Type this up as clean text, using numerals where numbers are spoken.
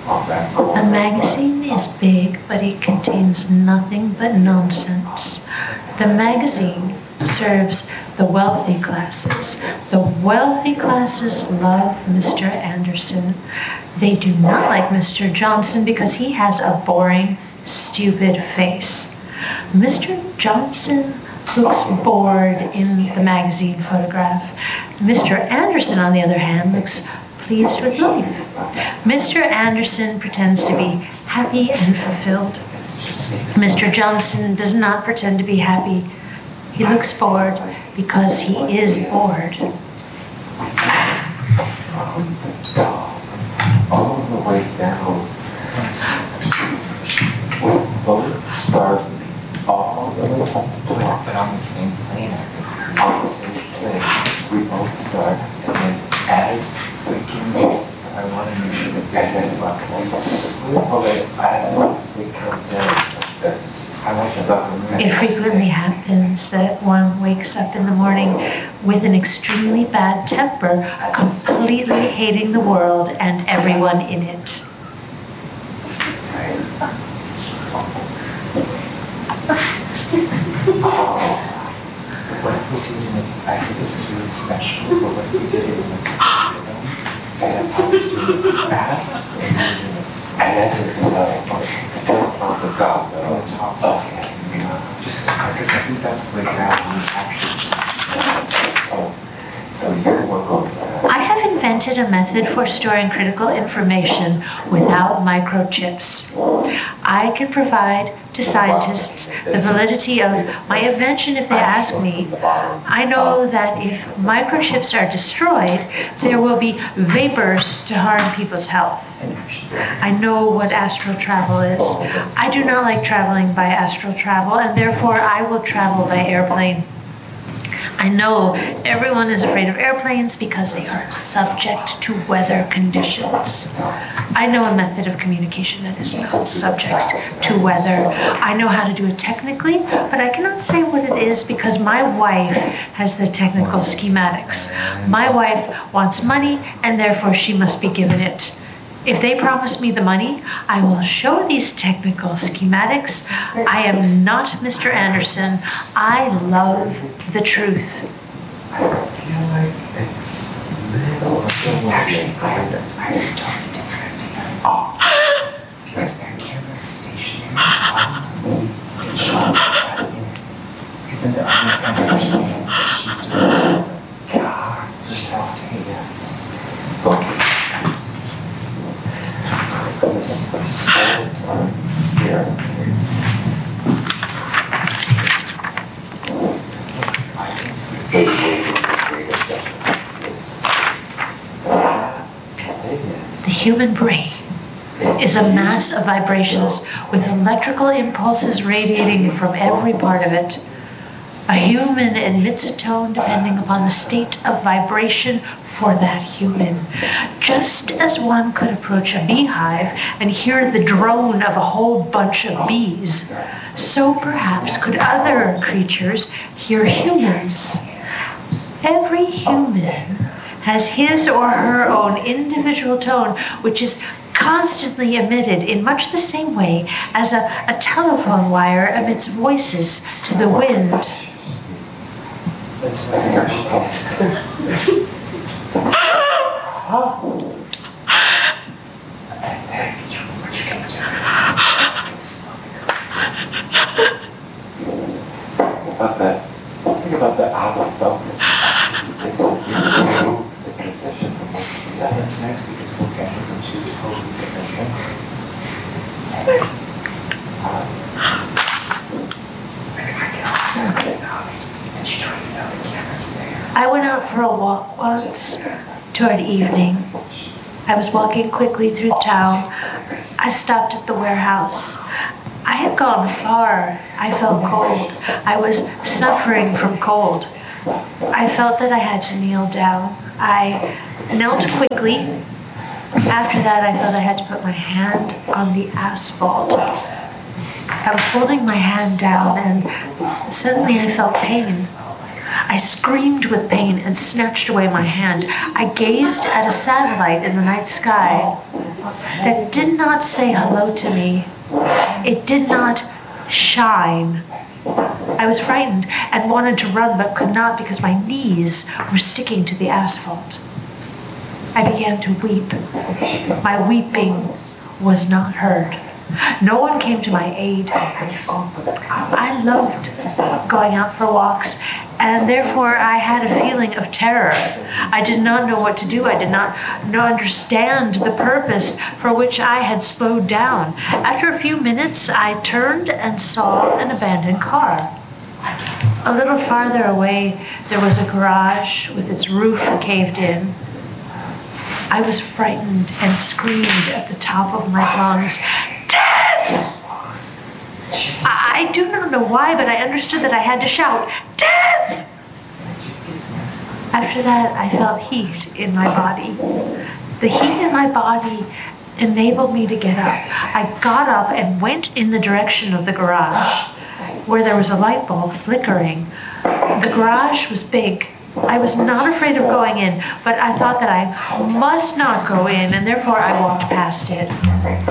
The magazine is big, but it contains nothing but nonsense. The magazine serves the wealthy classes. The wealthy classes love Mr. Anderson. They do not like Mr. Johnson because he has a boring, stupid face. Mr. Johnson looks bored in the magazine photograph. Mr. Anderson, on the other hand, looks pleased with life. Mr. Anderson pretends to be happy and fulfilled. Mr. Johnson does not pretend to be happy. He looks bored because he is bored. All the way down. Both start all the way up the top, but on the same plane. On the same plane. We both start, and then as we can miss, I want to make sure that this is level. Swivel it as we come down like this. It frequently happens that one wakes up in the morning with an extremely bad temper, completely hating the world and everyone in it. What if we did it? I think this is really special, but what if we did it in the computer? Say that I was doing it fast and doing this. And that is still on the top, though. On the top. Okay. Just because I think that's the way gravity is actually. So you're one. I have invented a method for storing critical information without microchips. I can provide to scientists the validity of my invention if they ask me. I know that if microchips are destroyed, there will be vapors to harm people's health. I know what astral travel is. I do not like traveling by astral travel, and therefore I will travel by airplane. I know everyone is afraid of airplanes because they are subject to weather conditions. I know a method of communication that is not subject to weather. I know how to do it technically, but I cannot say what it is because my wife has the technical schematics. My wife wants money, and therefore she must be given it. If they promise me the money, I will show these technical schematics. I am not Mr. Anderson. I love the truth. I feel like it's little. Actually, I have a totally different idea. Oh, because that camera stationary on shots right in it. Because then the audience can understand that she's doing herself to hate us. Okay. Here. The human brain is a mass of vibrations with electrical impulses radiating from every part of it. A human emits a tone depending upon the state of vibration for that human. Just as one could approach a beehive and hear the drone of a whole bunch of bees, so perhaps could other creatures hear humans. Every human has his or her own individual tone, which is constantly emitted in much the same way as a telephone wire emits voices to the wind. Something about the out of focus. The transition from one to the other. That's nice because we'll get into totally different memories. I can also get out and you don't even know the camera's there. I went out for a walk once toward evening. I was walking quickly through the town. I stopped at the warehouse. I had gone far. I felt cold. I was suffering from cold. I felt that I had to kneel down. I knelt quickly. After that, I felt I had to put my hand on the asphalt. I was holding my hand down, and suddenly I felt pain. I screamed with pain and snatched away my hand. I gazed at a satellite in the night sky. that did not say hello to me. It did not shine. I was frightened and wanted to run but could not because my knees were sticking to the asphalt. I began to weep. My weeping was not heard. No one came to my aid. I loved going out for walks, and therefore I had a feeling of terror. I did not know what to do. I did not understand the purpose for which I had slowed down. After a few minutes, I turned and saw an abandoned car. A little farther away, there was a garage with its roof caved in. I was frightened and screamed at the top of my lungs, "Death!" I do not know why, but I understood that I had to shout, "Death!" After that, I felt heat in my body. The heat in my body enabled me to get up. I got up and went in the direction of the garage, where there was a light bulb flickering. The garage was big. I was not afraid of going in, but I thought that I must not go in, and therefore I walked past it.